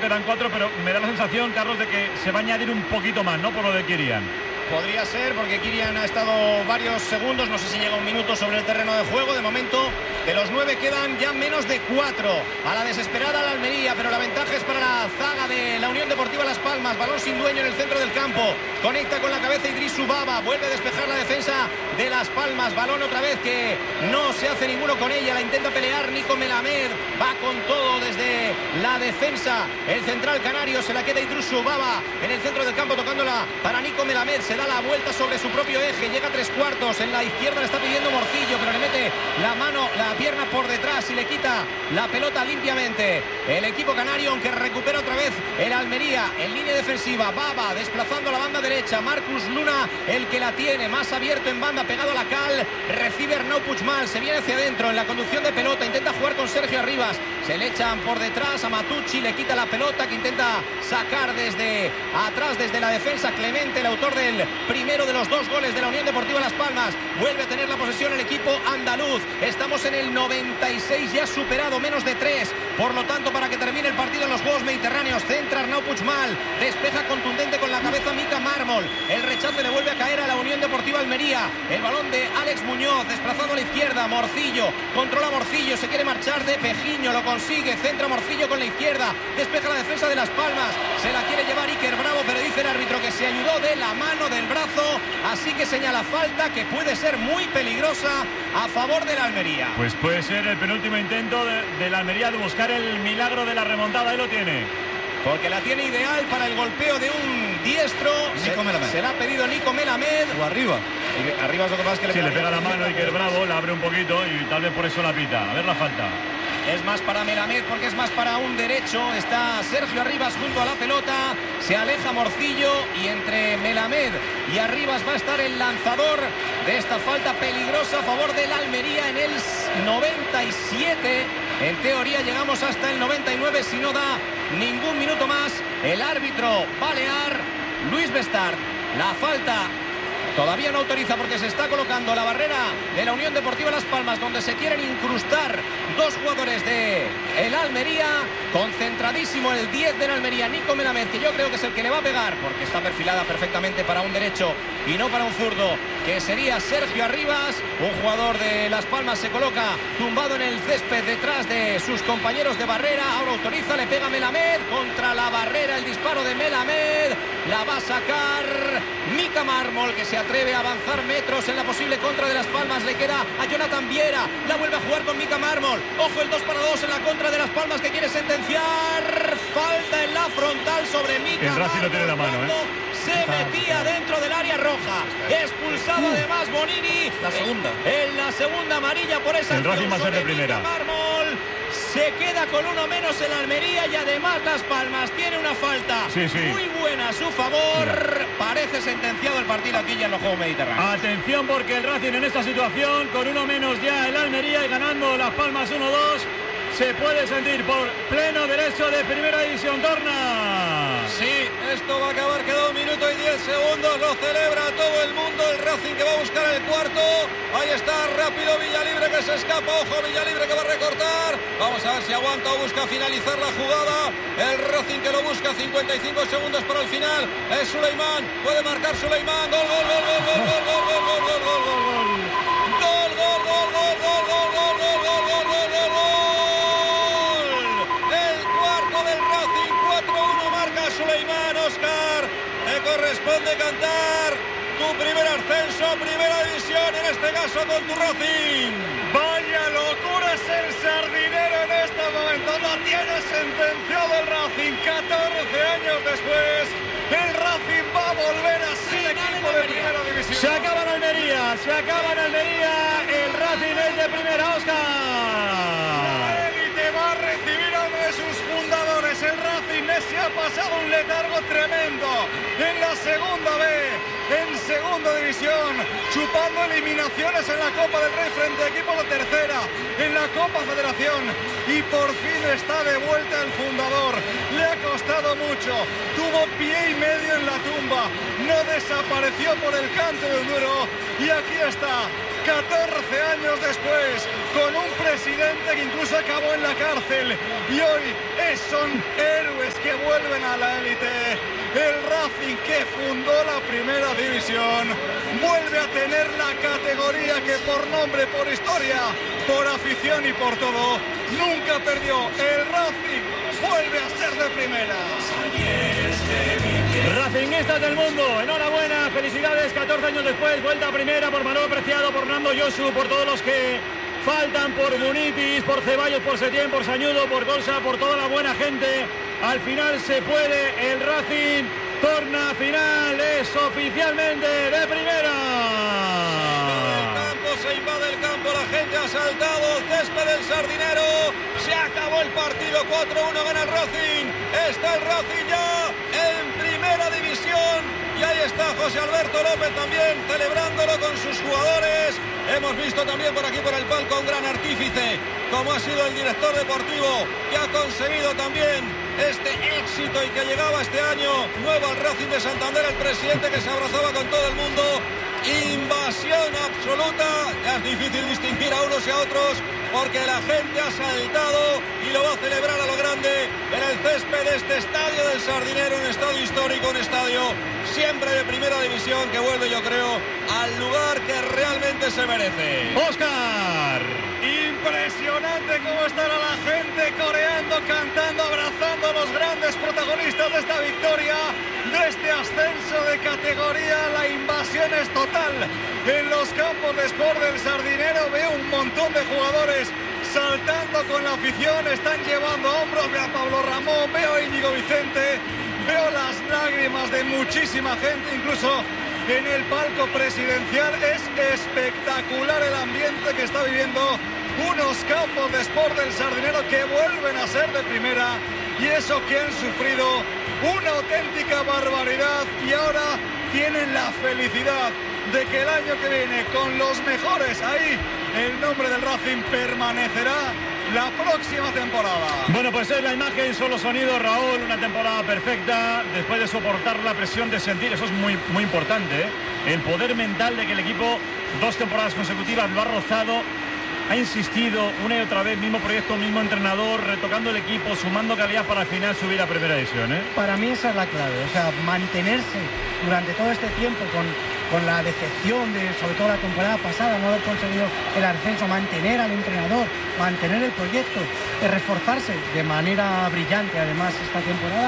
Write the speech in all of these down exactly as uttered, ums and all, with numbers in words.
quedan cuatro, pero me da la sensación, Carlos, de que se va a añadir un poquito más, ¿no? Por lo de Kirian. Podría ser, porque Kirian ha estado varios segundos, no sé si llega un minuto sobre el terreno de juego. De momento, de los nueve quedan ya menos de cuatro. A la desesperada la Almería, pero la ventaja es para la zaga de la Unión Deportiva Las Palmas. Balón sin dueño en el centro del campo. Conecta con la cabeza Idrisu Baba. Vuelve a despejar la defensa de Las Palmas. Balón otra vez que no se hace ninguno con ella. La intenta pelear Nico Melamed. Va con todo desde la defensa. El central canario se la queda Idrisu Baba en el centro del campo tocándola para Nico Melamed. Se da la vuelta sobre su propio eje, llega a tres cuartos, en la izquierda le está pidiendo Morcillo, pero le mete la mano, la pierna por detrás y le quita la pelota limpiamente el equipo canario, aunque recupera otra vez el Almería en línea defensiva. Baba desplazando la banda derecha, Marcus Luna el que la tiene, más abierto en banda, pegado a la cal, recibe Arnau Puigmal, se viene hacia adentro en la conducción de pelota, intenta jugar con Sergio Arribas, se le echan por detrás a Matucci, le quita la pelota que intenta sacar desde atrás, desde la defensa, Clemente, el autor del primero de los dos goles de la Unión Deportiva Las Palmas. Vuelve a tener la posesión el equipo andaluz. Estamos en el noventa y seis, ya superado, menos de tres. Por lo tanto, para que termine el partido en los Juegos Mediterráneos, centra Arnau Puigmal, despeja contundente con la cabeza Mika Mármol. El rechace le vuelve a caer a la Unión Deportiva Almería. El balón de Alex Muñoz, desplazado a la izquierda. Morcillo, controla Morcillo, se quiere marchar de Pejiño, lo consigue. Centra Morcillo con la izquierda, despeja la defensa de Las Palmas. Se la quiere llevar Iker Bravo, pero dice el árbitro que se ayudó de la mano del brazo, así que señala falta que puede ser muy peligrosa a favor de la Almería. Pues puede ser el penúltimo intento de, de la Almería de buscar el milagro de la remontada, ahí lo tiene. Porque la tiene ideal para el golpeo de un diestro. Nico se, Melamed. se la ha pedido Nico Melamed. O arriba. Y arriba es lo que pasa es que le sí, pega, le pega la mano y que el Bravo la abre un poquito y tal vez por eso la pita. A ver la falta. Es más para Melamed porque es más para un derecho. Está Sergio Arribas junto a la pelota. Se aleja Morcillo y entre Melamed y Arribas va a estar el lanzador de esta falta peligrosa a favor del Almería en el noventa y siete. En teoría llegamos hasta el noventa y nueve si no da ningún minuto más. El árbitro balear, Luis Bestard. La falta todavía no autoriza porque se está colocando la barrera de la Unión Deportiva Las Palmas, donde se quieren incrustar dos jugadores de el Almería. Concentradísimo el diez del Almería, Nico Melamed, que yo creo que es el que le va a pegar porque está perfilada perfectamente para un derecho y no para un zurdo, que sería Sergio Arribas. Un jugador de Las Palmas se coloca tumbado en el césped detrás de sus compañeros de barrera. Ahora autoriza, le pega Melamed contra la barrera, el disparo de Melamed. La va a sacar Mika Mármol, que se atreve a avanzar metros en la posible contra de Las Palmas. Le queda a Jonathan Viera, la vuelve a jugar con Mika Mármol. Ojo el dos para dos en la contra de Las Palmas, que quiere sentenciar. Falta en la frontal sobre Mika el Racing no tiene la mano, ¿eh? Se metía dentro del área roja. Expulsado además Bonini. La segunda. En la segunda amarilla por esa el Racing va a ser de primera. Mármol. Se queda con uno menos el Almería y además Las Palmas tiene una falta sí, sí. muy buena a su favor. Mira. Parece sentenciado el partido aquí ya en los Juegos Mediterráneos. Atención porque el Racing en esta situación, con uno menos ya el Almería y ganando Las Palmas uno dos, se puede sentir por pleno derecho de Primera División. Torna. Sí, esto va a acabar, queda un minuto y diez segundos, lo celebra todo el mundo, el Racing que va a buscar el cuarto. Ahí está, rápido Villalibre que se escapa, ojo Villalibre que va a recortar. Vamos a ver si aguanta o busca finalizar la jugada. El Racing que lo busca, cincuenta y cinco segundos para el final. Es Suleimán, puede marcar Suleimán. Gol, gol, gol, gol, gol, gol, gol, gol, gol, gol, gol, gol, gol. Gol, gol, gol, gol, gol, gol, gol, gol, gol, gol, gol, gol, gol. El cuarto del Racing, cuatro uno marca Suleimán. Óscar, te corresponde cantar tu primer ascenso, Primera División, en este caso con tu Racing. Vaya locura es el sardinero en este momento. Lo tiene sentenciado el Racing. catorce años después, el Racing va a volver a ser equipo de Primera División. Se acaba en Almería, se acaba en Almería. El Racing es de primera, Óscar. La élite va a recibir a uno de sus fundadores. El Racing se ha pasado un letargo tremendo en la segunda B, en segunda división, chupando eliminaciones en la Copa del Rey frente a equipos de tercera, en la Copa Federación, y por fin está de vuelta el fundador. Le ha costado mucho, tuvo pie y medio en la tumba, no desapareció por el canto del duro, y aquí está, catorce años después, con un presidente que incluso acabó en la cárcel, y hoy es, son héroes que vuelven a la élite. El Racing, que fundó la primera división, vuelve a tener la categoría que por nombre, por historia, por afición y por todo, nunca perdió. El Racing vuelve a ser de primera. Racinguistas del mundo, enhorabuena, felicidades, catorce años después, vuelta a primera por Manolo Preciado, por Nando Yosu, por todos los que faltan, por Munitis, por Ceballos, por Setién, por Sañudo, por Golsa, por toda la buena gente. Al final se puede, el Racing torna final, es oficialmente de primera. Se invade el campo, la gente ha saltado, césped del Sardinero, se acabó el partido, cuatro uno gana el Racing, está el Racing ya en primera división y ahí está José Alberto López también celebrándolo con sus jugadores. Hemos visto también por aquí por el palco a un gran artífice como ha sido el director deportivo, que ha conseguido también este éxito y que llegaba este año nuevo al Racing de Santander, el presidente que se abrazaba con todo el mundo. Invasión absoluta, es difícil distinguir a unos y a otros porque la gente ha saltado y lo va a celebrar a lo grande en el césped de este estadio del Sardinero, un estadio histórico, un estadio siempre de primera división que vuelve, yo creo, al lugar que realmente se merece. ¡Óscar! Impresionante cómo estará la gente coreando, cantando, abrazando a los grandes protagonistas de esta victoria, de este ascenso de categoría. La invasión es total en los campos de Sport del Sardinero. Veo un montón de jugadores saltando con la afición, están llevando a hombros. Veo a Pablo Ramón, veo a Íñigo Vicente, veo las lágrimas de muchísima gente, incluso en el palco presidencial. Es espectacular el ambiente que está viviendo unos campos de Sport del Sardinero que vuelven a ser de primera, y eso que han sufrido una auténtica barbaridad y ahora tienen la felicidad de que el año que viene con los mejores ahí el nombre del Racing permanecerá la próxima temporada. Bueno, pues es la imagen, solo sonido, Raúl, una temporada perfecta después de soportar la presión de sentir, eso es muy, muy importante, ¿eh? El poder mental de que el equipo dos temporadas consecutivas lo ha rozado, ha insistido una y otra vez, mismo proyecto, mismo entrenador, retocando el equipo, sumando calidad para al final subir a primera división, ¿eh? Para mí esa es la clave, o sea, mantenerse durante todo este tiempo con, con la decepción de, sobre todo la temporada pasada, no haber conseguido el ascenso, mantener al entrenador, mantener el proyecto, de reforzarse de manera brillante además esta temporada.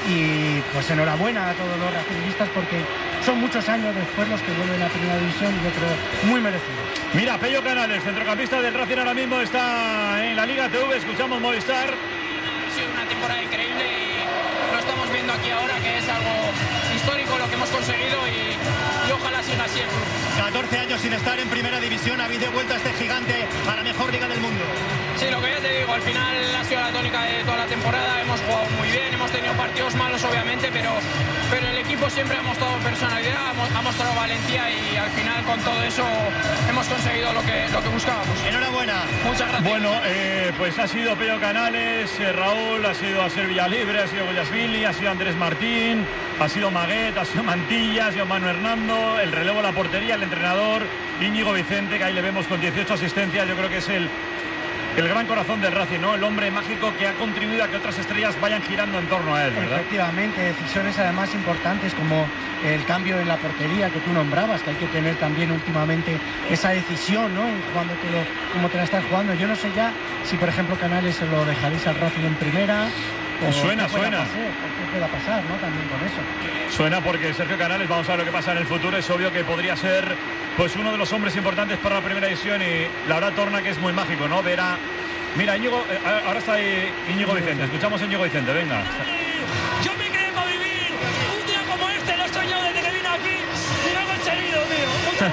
Y pues enhorabuena a todos los racinguistas porque son muchos años después los que vuelven a primera división y yo creo muy merecido. Mira, Pello Canales, centrocampista del Racing, ahora mismo está en la Liga T V, escuchamos Movistar. Ha sido una temporada increíble y lo estamos viendo aquí ahora, que es algo histórico lo que hemos conseguido y, y ojalá siga así el club. catorce años sin estar en primera división, habéis devuelto a este gigante a la mejor liga del mundo. Sí, lo que ya te digo, al final ha sido la tónica de toda la temporada, hemos jugado muy bien, hemos tenido partidos malos obviamente, pero, pero el equipo siempre ha mostrado personalidad, ha mostrado valentía y al final con todo eso hemos conseguido lo que, lo que buscábamos. Enhorabuena. Muchas gracias. Bueno, eh, pues ha sido Pello Canales, eh, Raúl, ha sido Asier Villalibre, ha sido Goyasvili, ha sido Andrés Martín, ha sido Maguet, ha sido Mantilla, ha sido Manu Hernando, el relevo de la portería, el entrenador Íñigo Vicente, que ahí le vemos con dieciocho asistencias. Yo creo que es el el gran corazón del Racing, ¿no? El hombre mágico que ha contribuido a que otras estrellas vayan girando en torno a él, ¿verdad? Efectivamente, decisiones además importantes como el cambio en la portería que tú nombrabas, que hay que tener también últimamente esa decisión, ¿no? En jugándotelo como te la estás jugando. Yo no sé ya si, por ejemplo, Canales se lo dejaréis al Racing en primera. O suena, qué pueda suena. Pasar, qué pueda pasar, ¿no? También con eso. Suena porque Sergio Canales, vamos a ver lo que pasa en el futuro, es obvio que podría ser pues uno de los hombres importantes para la primera división y la verdad torna que es muy mágico, ¿no? Ver a... Mira, Íñigo, eh, ahora está ahí Íñigo Vicente, escuchamos a Íñigo Vicente, venga. Yo me quedé para vivir un día como este, lo he soñado desde que vine aquí y lo he conseguido, tío.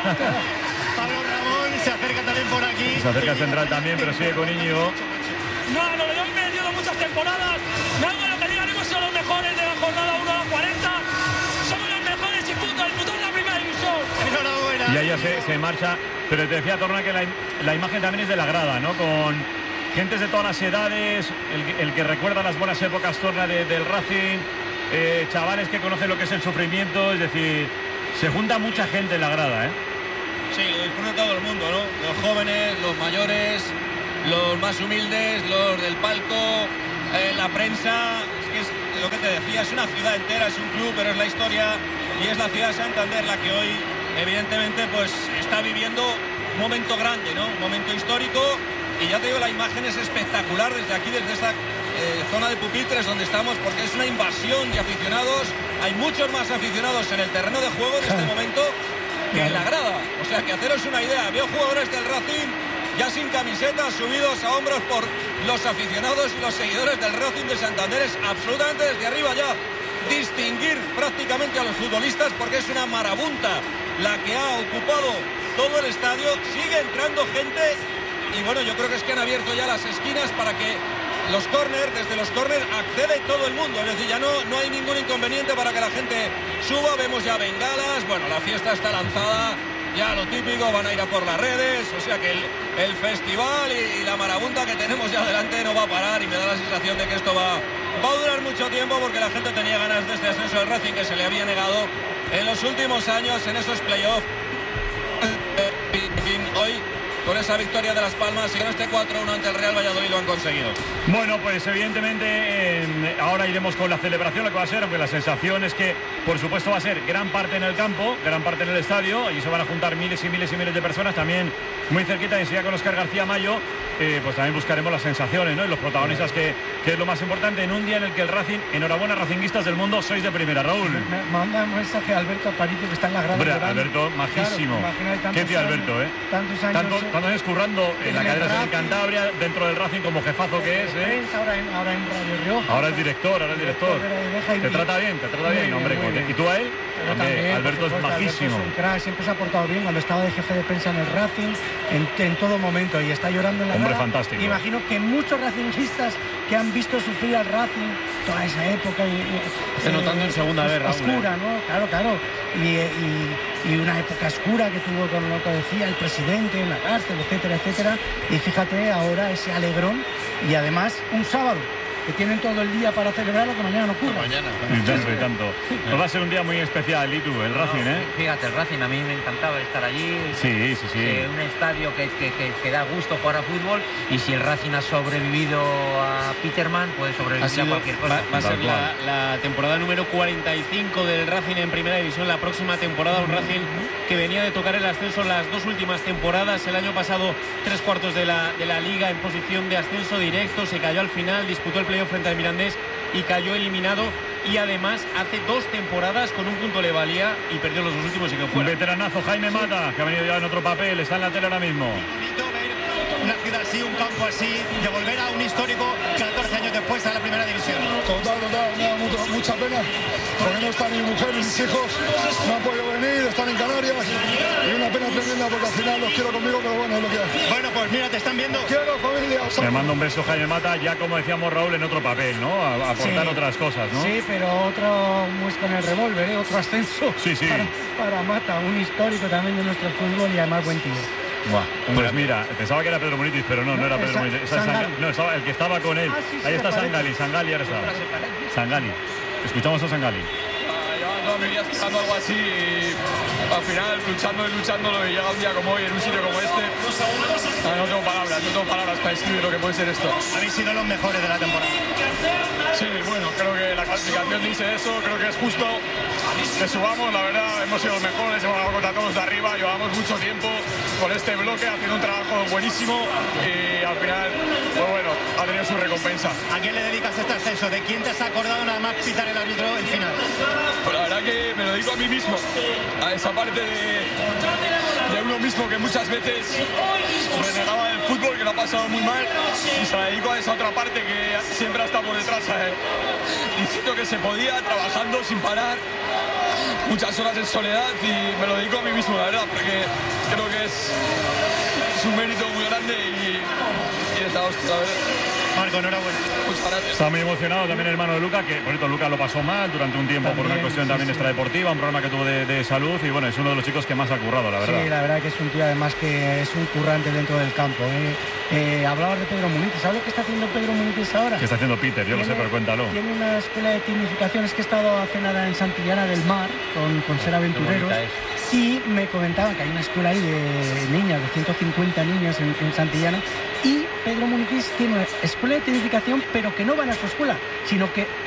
Pablo Ramón se acerca también por aquí. Se acerca central también, pero sigue con Íñigo. No, no, lo hemos perdido muchas temporadas. Me hago lo que digan, hemos sido los mejores de la jornada uno a la cuarenta. Somos los mejores y punto, el puto de la primera división. Enhorabuena. Y ahí ya se, se marcha, pero te decía Torna que la, la imagen también es de la grada, ¿no? Con gentes de todas las edades, el, el que recuerda las buenas épocas Torna de, del Racing, eh, chavales que conocen lo que es el sufrimiento, es decir, se junta mucha gente en la grada, ¿eh? Sí, lo disfruta todo el mundo, ¿no? Los jóvenes, los mayores, los más humildes, los del palco, eh, la prensa. Es que es, lo que te decía, es una ciudad entera, es un club, pero es la historia y es la ciudad de Santander la que hoy, evidentemente, pues está viviendo un momento grande, ¿no? Un momento histórico. Y ya te digo, la imagen es espectacular desde aquí, desde esta eh, zona de pupitres donde estamos, porque es una invasión de aficionados. Hay muchos más aficionados en el terreno de juego en este momento que en la grada. O sea, que haceros una idea, veo jugadores del Racing ya sin camisetas, subidos a hombros por los aficionados y los seguidores del Racing de Santander. Es absolutamente desde arriba ya distinguir prácticamente a los futbolistas, porque es una marabunta la que ha ocupado todo el estadio. Sigue entrando gente y bueno, yo creo que es que han abierto ya las esquinas para que los córner, desde los córner accede todo el mundo, es decir, ya no, no hay ningún inconveniente para que la gente suba. Vemos ya bengalas, bueno, la fiesta está lanzada, ya lo típico, van a ir a por las redes, o sea que el, el festival y, y la marabunta que tenemos ya delante no va a parar, y me da la sensación de que esto va, va a durar mucho tiempo, porque la gente tenía ganas de este ascenso del Racing que se le había negado en los últimos años en esos playoffs. En fin, hoy con esa victoria de Las Palmas y con este cuatro uno ante el Real Valladolid lo han conseguido. Bueno, pues evidentemente eh, ahora iremos con la celebración, lo que va a ser, aunque la sensación es que por supuesto va a ser gran parte en el campo, gran parte en el estadio, allí se van a juntar miles y miles y miles de personas, también muy cerquita, y enseguida con Óscar García Mayo, eh, pues también buscaremos las sensaciones, ¿no? Y los protagonistas, que, que es lo más importante en un día en el que el Racing, enhorabuena racinguistas del mundo, sois de primera. Raúl. Me, me manda un mensaje a Alberto Aparicio, que está en la grada. Hombre, Alberto, majísimo. Claro, qué tío Alberto, ¿eh? Tantos años. Tantos, tantos años currando en, en la cadena de Cantabria, dentro del Racing, como jefazo que es, ¿eh? Ahora en, ahora en Radio Rioja. Ahora es director, ahora es director. Te trata bien, te trata bien, hombre. ¿Y tú a él? También, Alberto es majísimo. Alberto es un crack, siempre se ha portado bien cuando estaba de jefe de prensa en el Racing, en, en todo momento, y está llorando en la Hombre, grada. fantástico. Imagino que muchos racingistas que han visto sufrir al Racing toda esa época y, se notando en segunda vez, Raúl, oscura, ¿no? Claro, claro. Y, y, y una época oscura que tuvo, con lo que decía el presidente en la cárcel, etcétera, etcétera. Y fíjate ahora ese alegrón, y además un sábado que tienen todo el día para celebrarlo, que mañana no ocurra. Mañana. Y tanto, y tanto. Pues va a ser un día muy especial, ¿y tú? El Racing, ¿eh? Fíjate, el Racing, a mí me encantaba estar allí. Sí, sí, sí. Eh, un estadio que, que, que, que da gusto jugar a fútbol, y si el Racing ha sobrevivido a Peterman, puede sobrevivir sido, a cualquier cosa. Va, va a ser la, la temporada número cuarenta y cinco del Racing en Primera División, la próxima temporada. Un Racing que venía de tocar el ascenso las dos últimas temporadas. El año pasado, tres cuartos de la, de la Liga en posición de ascenso directo, se cayó al final, disputó el playoff frente al Mirandés y cayó eliminado, y además hace dos temporadas con un punto le valía y perdió los dos últimos y que fuera. Un veteranazo, Jaime Mata, que ha venido ya en otro papel, está en la tele ahora mismo. Una ciudad así, un campo así, de volver a un histórico catorce años después a la primera división. Total, total, me da mucho, mucha pena, porque no están mi mujer y mis hijos, no han podido venir, están en Canarias, y una pena tremenda porque al final los quiero conmigo, pero bueno, es lo que hay. Bueno, pues mira, te están viendo. Quiero familia. O sea, le mando un beso, Jaime Mata, ya como decíamos, Raúl, en otro papel, ¿no? A, a aportar sí, otras cosas, ¿no? Sí, pero otro muestra en el revólver, ¿eh? Otro ascenso. Sí, sí. Para, para Mata, un histórico también de nuestro fútbol y además buen tío. Buah, pues mira, pensaba que era Pedro Munitis, pero no, no, no era Pedro Munitis. Esa Sangali. No, estaba el que estaba con él. Ah, sí, sí, ahí está Sangali, Sangali ahora está. Sangali. Escuchamos a Sangali. Llevaba toda mi vida esperando algo así, y al final luchando y luchando, y llega un día como hoy en un sitio como este. No, no tengo palabras, no tengo palabras para describir lo que puede ser esto. Habéis sido los mejores de la temporada. Sí, bueno, creo que la clasificación dice eso, creo que es justo que subamos, la verdad, hemos sido los mejores, hemos ganado contra todos de arriba, llevamos mucho tiempo con este bloque haciendo un trabajo buenísimo, y al final, pues bueno, ha tenido su recompensa. ¿A quién le dedicas este ascenso? ¿De quién te has acordado nada más pitar el árbitro el final? Pues la verdad que me lo dedico a mí mismo, a esa parte de, de uno mismo que muchas veces renegaba del fútbol, que lo ha pasado muy mal, y se la dedico a esa otra parte que siempre ha estado por detrás, ¿sabes? Diciendo que se podía, trabajando sin parar, muchas horas en soledad, y me lo dedico a mí mismo, la verdad, porque creo que es, es un mérito muy grande, y, y está, hostia, la verdad. Marco, enhorabuena. Muchas gracias. Está muy emocionado también el hermano de Luca, que por cierto Luca lo pasó mal durante un tiempo también, por una cuestión sí, también sí. extradeportiva, un problema que tuvo de, de salud, y bueno, es uno de los chicos que más ha currado, la verdad. Sí, la verdad que es un tío además que es un currante dentro del campo. ¿eh? Eh, hablabas de Pedro Munitis, ¿sabes lo que está haciendo Pedro Munitis ahora? ¿Qué está haciendo Peter? Yo tiene, lo sé, pero cuéntalo. Tiene una escuela de tecnificación, es que he estado hace nada en Santillana del Mar con, con Ser Aventureros, y me comentaban que hay una escuela ahí de niñas, de ciento cincuenta niñas en, en Santillana, y Pedro Munitis tiene una escuela de tecnificación, pero que no van a su escuela, sino que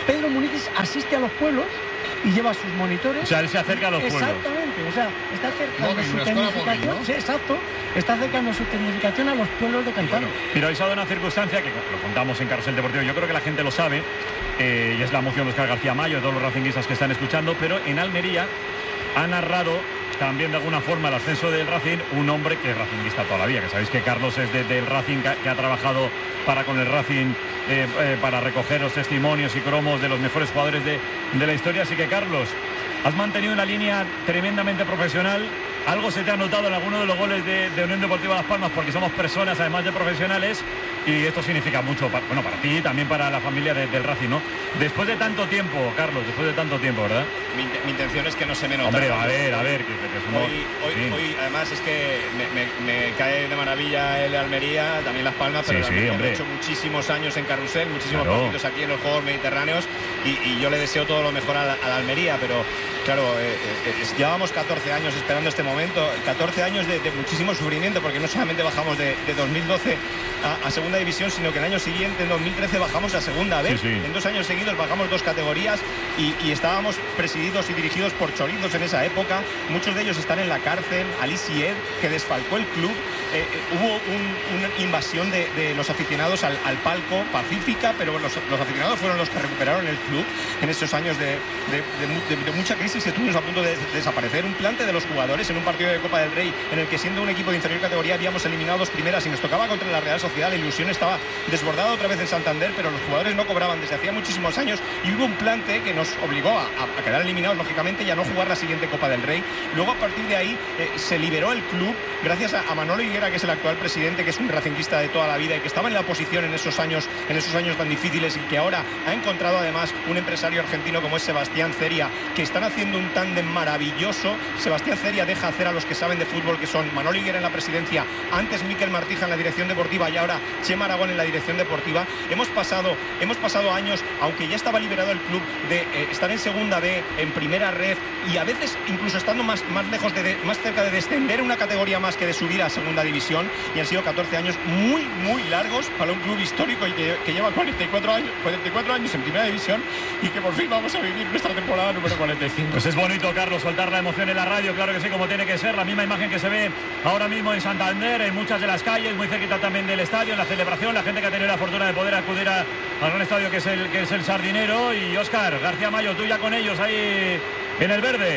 Pedro Muniz asiste a los pueblos y lleva sus monitores. O sea, él se acerca a los pueblos. Exactamente, o sea, está acercando Móvil, su una escuela tecnificación. móvil, ¿no? Sí, exacto. Está acercando su tecnificación a los pueblos de Cantano. Pero habéis dado una circunstancia que lo contamos en Carrusel Deportivo. Yo creo que la gente lo sabe. Eh, y es la emoción de Óscar García Mayo, de todos los racinguistas que están escuchando. Pero en Almería ha narrado también de alguna forma el ascenso del Racing un hombre que es racinguista toda la vida, que sabéis que Carlos es de, del Racing, que, que ha trabajado para con el Racing eh, eh, para recoger los testimonios y cromos de los mejores jugadores de, de la historia. Así que, Carlos, has mantenido una línea tremendamente profesional. Algo se te ha notado en alguno de los goles de, de Unión Deportiva Las Palmas, porque somos personas además de profesionales, y esto significa mucho para, bueno, para ti y también para la familia de, del Racing, ¿no? Después de tanto tiempo, Carlos, después de tanto tiempo, ¿verdad? Mi, mi intención es que no se me nota. Hombre, a ver, a ver, que, que somos... Hoy, hoy, sí. hoy, además, es que me, me, me cae de maravilla el Almería, también Las Palmas, pero Sí, el sí, Almería hombre. ha hecho muchísimos años en Carrusel, muchísimos Claro. partidos aquí en los Juegos Mediterráneos, y, y yo le deseo todo lo mejor a la, a la Almería, pero claro, eh, eh, llevábamos catorce años esperando este momento, catorce años de, de muchísimo sufrimiento, porque no solamente bajamos de, de dos mil doce a, a Segunda División, sino que el año siguiente, en dos mil trece, bajamos a Segunda B. Sí, sí. En dos años seguidos bajamos dos categorías y, y estábamos presididos y dirigidos por chorizos en esa época. Muchos de ellos están en la cárcel. Ali Sied, que desfalcó el club. Eh, eh, hubo un, una invasión de, de los aficionados al, al palco, pacífica, pero los, los aficionados fueron los que recuperaron el club en esos años de, de, de, de, de mucha crisis, y estuvimos a punto de, de desaparecer. Un plante de los jugadores en un partido de Copa del Rey en el que, siendo un equipo de inferior categoría, habíamos eliminado dos primeras y nos tocaba contra la Real Sociedad. La ilusión estaba desbordada otra vez en Santander, pero los jugadores no cobraban desde hacía muchísimos años, y hubo un plante que nos obligó a, a quedar eliminados, lógicamente, y a no jugar la siguiente Copa del Rey. Luego, a partir de ahí, eh, se liberó el club gracias a, a Manolo Higuera, que es el actual presidente, que es un racinguista de toda la vida y que estaba en la oposición en esos años, en esos años tan difíciles, y que ahora ha encontrado además un empresario argentino como es Sebastián Ceria, que están haciendo un tándem maravilloso. Sebastián Ceria deja hacer a los que saben de fútbol, que son Manolo Higuera en la presidencia, antes Miquel Martija en la dirección deportiva y ahora Chema Aragón en la dirección deportiva. Hemos pasado, hemos pasado años, aunque ya estaba liberado el club, de eh, estar en Segunda B, en Primera Red, y a veces incluso estando más, más lejos de, de más cerca de descender una categoría más que de subir a Segunda División, y han sido catorce años muy, muy largos para un club histórico y que, que lleva cuarenta y cuatro años, cuarenta y cuatro años en Primera División, y que por fin vamos a vivir nuestra temporada número cuarenta y cinco. Pues es bonito, Carlos, soltar la emoción en la radio, claro que sí, como tiene que ser. La misma imagen que se ve ahora mismo en Santander, en muchas de las calles, muy cerquita también del estadio, en la celebración, la gente que ha tenido la fortuna de poder acudir a, al gran estadio que es el que es el Sardinero. Y Óscar García Mayo, tú ya con ellos ahí en el verde.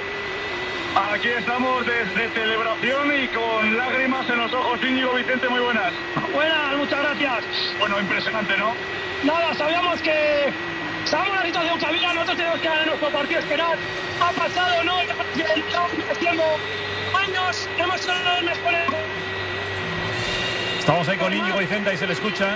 Aquí estamos desde celebración y con lágrimas en los ojos. Íñigo Vicente, muy buenas. Buenas, muchas gracias. Bueno, impresionante, ¿no? Nada, sabíamos que... Sabemos la situación que había, nosotros tenemos que ganar nuestro partido, esperar. Ha pasado, ¿no? Haciendo años, hemos sido los mejores. Estamos ahí con Íñigo Vicente y se le escucha.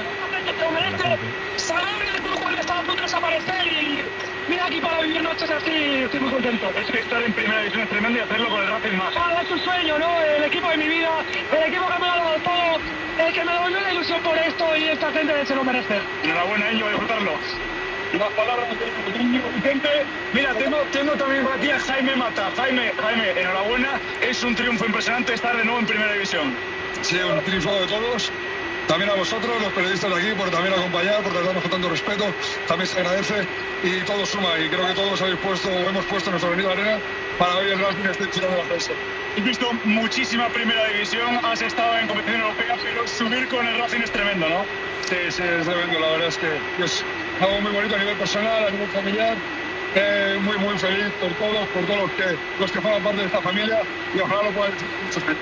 Sabemos que el fútbol estaba a punto de desaparecer y mira aquí para vivir noches así, estoy muy contento. Es que estar en Primera División es tremendo y hacerlo con el Racing más. Ah, es un sueño, ¿no? El equipo de mi vida, el equipo que me ha dado todo, el que me devolvió la ilusión por esto, y esta gente se lo merece. Enhorabuena, Íñigo, a disfrutarlo. Las palabras de Íñigo Vicente. Mira, tengo, tengo también por aquí a Jaime Mata. Jaime, Jaime, enhorabuena. Es un triunfo impresionante estar de nuevo en Primera División. Sí, un triunfo de todos. También a vosotros, los periodistas de aquí, por también acompañar, por tratarnos con tanto respeto. También se agradece y todo suma. Y creo que todos habéis puesto, hemos puesto nuestro venido de arena para hoy el Racing esté tirando la defensa. Has visto muchísima Primera División, has estado en competición europea, pero subir con el Racing es tremendo, ¿no? Sí, sí, es tremendo. La verdad es que es algo muy bonito a nivel personal, a nivel familiar. Eh, muy, muy feliz por todos, por todos los que, los que forman parte de esta familia, y ojalá lo puedan decir.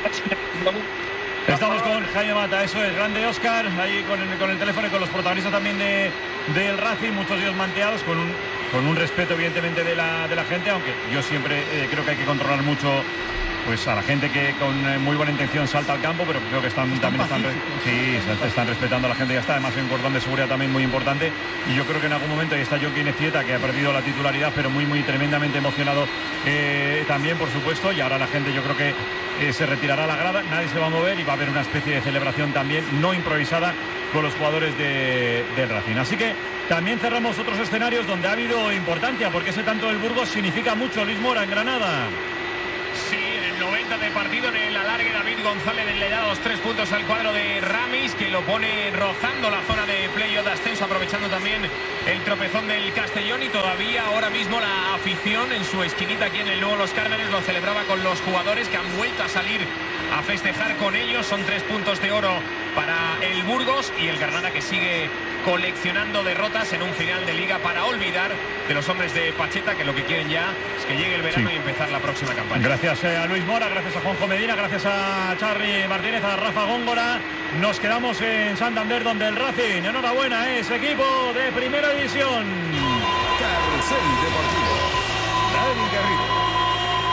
Estamos con Jaime Mata, eso es, grande Óscar, ahí con el, con el teléfono y con los protagonistas también de, del Racing, muchos de ellos manteados, con un, con un respeto evidentemente de la, de la gente, aunque yo siempre eh, creo que hay que controlar mucho pues a la gente que con eh, muy buena intención salta al campo, pero creo que están, Están también están, sí, se están respetando a la gente, ya está. Además hay un cordón de seguridad también muy importante, y yo creo que en algún momento ahí está Joaquín Inecieta, que ha perdido la titularidad, pero muy muy tremendamente emocionado eh, también, por supuesto, y ahora la gente yo creo que eh, se retirará a la grada, nadie se va a mover, y va a haber una especie de celebración también no improvisada con los jugadores de, del Racing. Así que también cerramos otros escenarios donde ha habido importancia, porque ese tanto del Burgos significa mucho. Luis Mora en Granada. Sí, en el noventa cuarenta de partido. En el alargue, David González le da los tres puntos al cuadro de Ramis, que lo pone rozando la zona de playoff de ascenso, aprovechando también el tropezón del Castellón. Y todavía ahora mismo la afición en su esquinita aquí en el nuevo Los Cármenes lo celebraba con los jugadores, que han vuelto a salir a festejar con ellos. Son tres puntos de oro para el Burgos y el Granada, que sigue coleccionando derrotas en un final de liga para olvidar de los hombres de Pacheta, que lo que quieren ya es que llegue el verano sí. y empezar la próxima campaña. Gracias eh, a Luis Mora, gracias a Juanjo Medina, gracias a Charly Martínez, a Rafa Góngora. Nos quedamos en Santander, donde el Racing, enhorabuena, es equipo de primera división. Carrusel Deportivo. Dani Garrido.